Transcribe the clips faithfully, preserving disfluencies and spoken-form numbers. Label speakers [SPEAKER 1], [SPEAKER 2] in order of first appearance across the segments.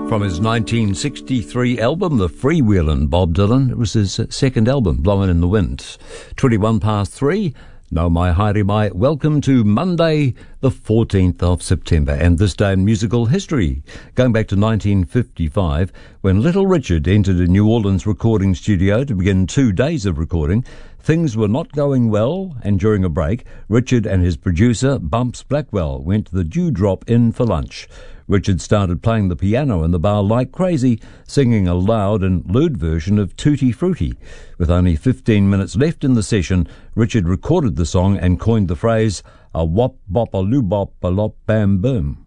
[SPEAKER 1] From his nineteen sixty-three album, The Freewheelin', Bob Dylan. It was his second album, Blowin' in the Wind. twenty-one past three. No mai haere mai. Welcome to Monday, the fourteenth of September, and this day in musical history. Going back to nineteen fifty-five, when Little Richard entered a New Orleans recording studio to begin two days of recording, things were not going well, and during a break, Richard and his producer, Bumps Blackwell, went to the Dewdrop Inn for lunch. Richard started playing the piano in the bar like crazy, singing a loud and lewd version of Tutti Frutti. With only fifteen minutes left in the session, Richard recorded the song and coined the phrase, a wop bop a loo bop a lop bam boom.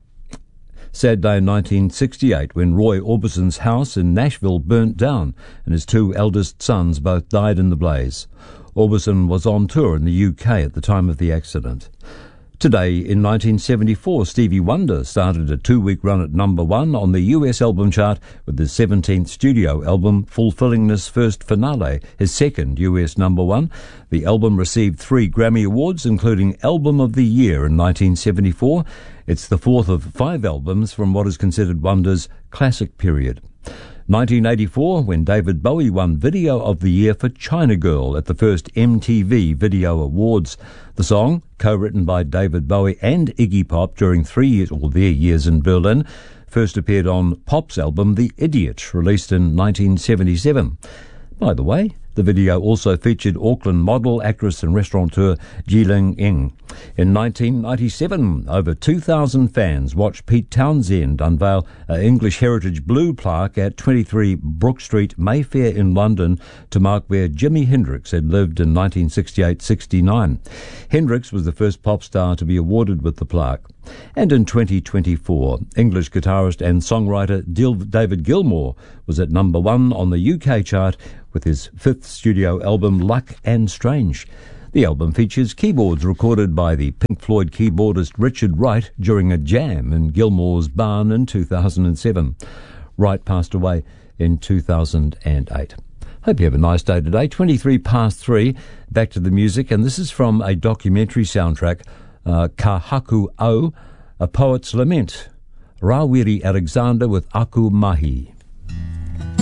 [SPEAKER 1] Sad day in nineteen sixty-eight when Roy Orbison's house in Nashville burnt down and his two eldest sons both died in the blaze. Orbison was on tour in the U K at the time of the accident. Today, in nineteen seventy-four, Stevie Wonder started a two-week run at number one on the U S album chart with his seventeenth studio album, fulfilling this first finale, his second U S number one. The album received three Grammy Awards, including Album of the Year in nineteen seventy-four. It's the fourth of five albums from what is considered Wonder's classic period. nineteen eighty-four, when David Bowie won Video of the Year for China Girl at the first M T V Video Awards. The song, co-written by David Bowie and Iggy Pop during three years, or their years in Berlin, first appeared on Pop's album The Idiot, released in nineteen seventy-seven. By the way, the video also featured Auckland model, actress and restaurateur Ji-Ling Ing. In nineteen ninety-seven, over two thousand fans watched Pete Townsend unveil an English Heritage Blue plaque at twenty-three Brook Street, Mayfair in London, to mark where Jimi Hendrix had lived in nineteen sixty-eight sixty-nine. Hendrix was the first pop star to be awarded with the plaque. And in twenty twenty-four, English guitarist and songwriter David Gilmour was at number one on the U K chart with his fifth studio album, Luck and Strange. The album features keyboards recorded by the Pink Floyd keyboardist Richard Wright during a jam in Gilmour's barn in two thousand seven. Wright passed away in two thousand eight. Hope you have a nice day today. twenty-three past three, back to the music, and this is from a documentary soundtrack, uh, Ka Haku Au, A Poet's Lament. Rawiri Alexander with Aku Mahi.